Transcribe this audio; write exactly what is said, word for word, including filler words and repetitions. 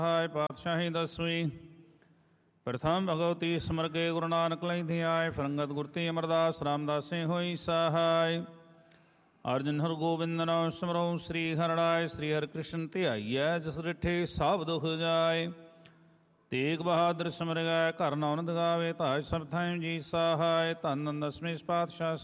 ਹਾਏ ਪਾਤਸ਼ਾਹੀ ਦਸਵੀਂ ਪ੍ਰਥਮ ਭਗਵਤੀ ਸਮਰਗੇ ਗੁਰੂ ਨਾਨਕ ਲਈ ਧਿਆਏ ਫਰੰਗਤ ਗੁਰਤੀ ਅਮਰਦਾਸ ਰਾਮਦਾਸੇ ਹੋਈ ਸਹਾਇ ਅਰਜਨ ਹਰ ਗੋਬਿੰਦ ਨਾਮ ਸਿਮਰਉ ਸ੍ਰੀ ਹਰਿ ਸ੍ਰੀ ਹਰਿ ਕ੍ਰਿਸ਼ਨ ਧਿਆਈਐ ਜਿਸ ਰਿਠੇ ਸਭ ਦੁਖ ਜਾਏ ਤੇਗ ਬਹਾਦਰ ਸਿਮਰ ਗਏ ਘਰ ਨਾਨਕ ਗਾਵੇ ਧਾਜ ਸਭ ਥਾਈਂ ਜੀ ਸਹਾਇ ਧੰਨ ਧੰਨ ਦਸਵੇਂ ਪਾਤਸ਼ਾਹ